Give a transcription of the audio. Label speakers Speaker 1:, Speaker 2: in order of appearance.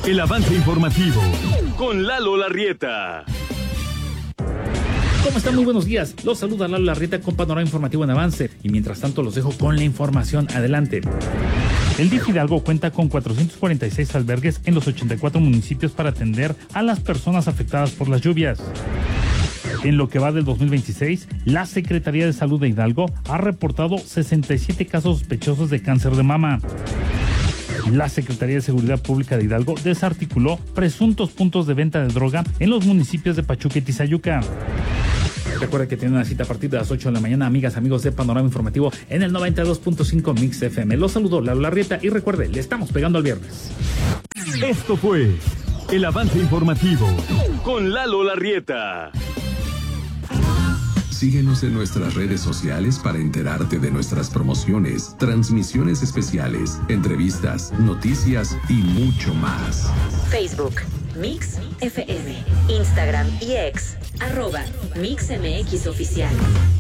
Speaker 1: El avance informativo con Lalo Larrieta.
Speaker 2: ¿Cómo están? Muy buenos días. Los saluda Lalo Larrieta con panorama informativo en avance. Y mientras tanto los dejo con la información. Adelante. El DIF Hidalgo cuenta con 446 albergues en los 84 municipios para atender a las personas afectadas por las lluvias. En lo que va del 2026, la Secretaría de Salud de Hidalgo ha reportado 67 casos sospechosos de cáncer de mama. La Secretaría de Seguridad Pública de Hidalgo desarticuló presuntos puntos de venta de droga en los municipios de Pachuca y Tizayuca. Recuerda que tienen una cita a partir de las 8 de la mañana, amigas, amigos de Panorama Informativo en el 92.5 Mix FM. Los saludo, Lalo Larrieta, y recuerde, le estamos pegando al viernes.
Speaker 1: Esto fue el avance informativo con Lalo Larrieta.
Speaker 3: Síguenos en nuestras redes sociales para enterarte de nuestras promociones, transmisiones especiales, entrevistas, noticias y mucho más.
Speaker 4: Facebook, Mix FM, Instagram y X, @MixMX Oficial.